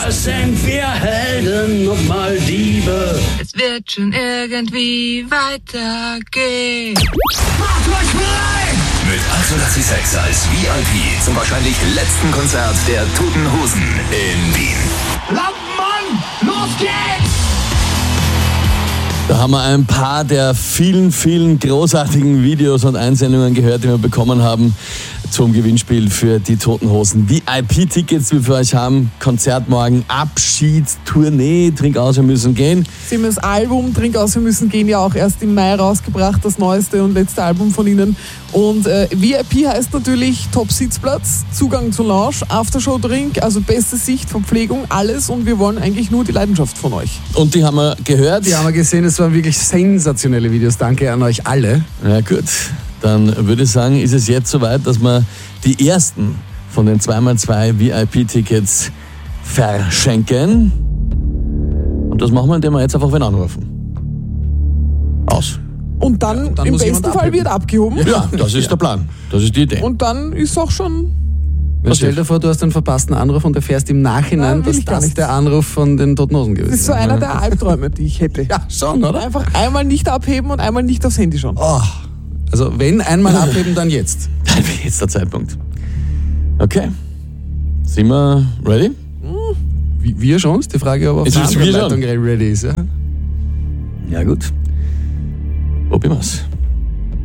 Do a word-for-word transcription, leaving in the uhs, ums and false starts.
Sind wir Helden und mal Diebe. Es wird schon irgendwie weitergehen. Macht euch frei! Mit achthundertsechs als V I P zum wahrscheinlich letzten Konzert der Toten Hosen in Wien. Lampenmann, los geht's! Da haben wir ein paar der vielen, vielen großartigen Videos und Einsendungen gehört, die wir bekommen haben zum Gewinnspiel für die Toten Hosen. V I P-Tickets, die wir für euch haben. Konzert morgen, Abschied, Tournee, Trink aus, wir müssen gehen. Sie haben das Album Trink aus, wir müssen gehen ja auch erst im Mai rausgebracht, das neueste und letzte Album von ihnen. Und äh, V I P heißt natürlich Top-Sitzplatz, Zugang zur Lounge, Aftershow-Drink, also beste Sicht, Verpflegung, alles. Und wir wollen eigentlich nur die Leidenschaft von euch. Und die haben wir gehört. Die haben wir gesehen, es waren wirklich sensationelle Videos. Danke an euch alle. Ja gut, dann würde ich sagen, ist es jetzt soweit, dass wir die ersten von den zwei mal zwei V I P-Tickets verschenken. Und das machen wir, indem wir jetzt einfach wen anrufen. Aus. Und dann, Ja, und dann im muss jemand besten Fall abheben. wird abgehoben. Ja, das ist der Plan. Das ist die Idee. Und dann ist auch schon... Weil stell dir vor, du hast einen verpassten Anruf und erfährst im Nachhinein, Nein, will dass ich gar das nicht. der Anruf von den Toten Hosen gewesen Das ist so einer der Albträume, die ich hätte. Ja, schon, oder? Einfach einmal nicht abheben und einmal nicht aufs Handy schauen. Oh. Also wenn einmal abheben, dann jetzt. Jetzt der Zeitpunkt. Okay. Sind wir ready? Wie- Wir schon, ist die Frage, ob auf Es der ist anderen wir Leitung schon. ready ist. Ja? Ja gut. Probieren wir's.